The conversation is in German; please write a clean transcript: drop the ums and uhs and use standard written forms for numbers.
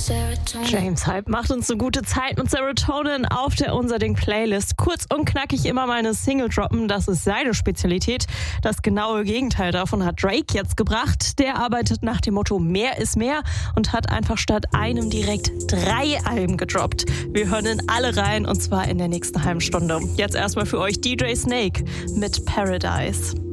James Hype macht uns eine gute Zeit mit Serotonin auf der Unser-Ding-Playlist. Kurz und knackig immer mal eine Single droppen, das ist seine Spezialität. Das genaue Gegenteil davon hat Drake jetzt gebracht. Der arbeitet nach dem Motto mehr ist mehr und hat einfach statt einem direkt 3 Alben gedroppt. Wir hören in alle rein und zwar in der nächsten halben Stunde. Jetzt erstmal für euch DJ Snake mit Paradise.